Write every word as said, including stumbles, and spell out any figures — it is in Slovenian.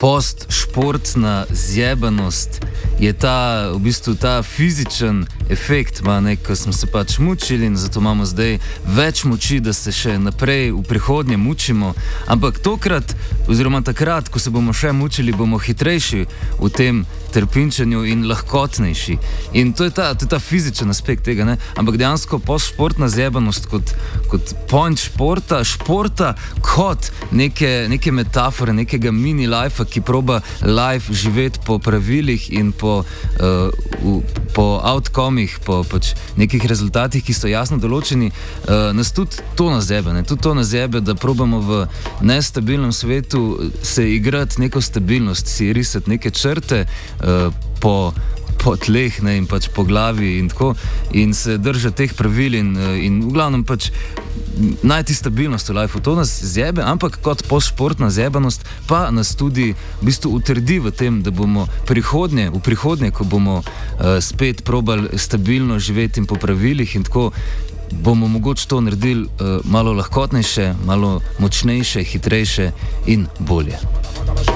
postšportna zjebanost je ta, v bistvu ta fizičen efekt, ne, ko smo se pač mučili in zato imamo zdaj več moči, da se še naprej v prihodnje mučimo, ampak tokrat, oziroma takrat, ko se bomo še mučili, bomo hitrejši v tem trpinčenju in lahkotnejši. In to je ta, to je ta fizičen aspekt tega, ne? Ampak dejansko postšportna zjebanost kot, kot point športa, športa kot neke, neke metafore, nekega mini-lifea, ki proba life živeti po pravilih in po, uh, v, po outcomih, po pač nekih rezultatih, ki so jasno določeni, uh, nas tudi to nazjebe, ne? Tudi to nazjebe, da probamo v nestabilnem svetu se igrati neko stabilnost, si risati neke črte uh, po, po tleh, ne, in pač po glavi in tako, in se držati teh pravil in, in v glavnem pač najti stabilnost v lifeu. To nas zjebe, ampak kot postšportna zjebanost pa nas tudi v bistvu utrdi v tem, da bomo prihodnje, v prihodnje, ko bomo uh, spet probali stabilno živeti in po pravilih in tako, bomo mogoče to naredili uh, malo lahkotnejše, malo močnejše, hitrejše in bolje.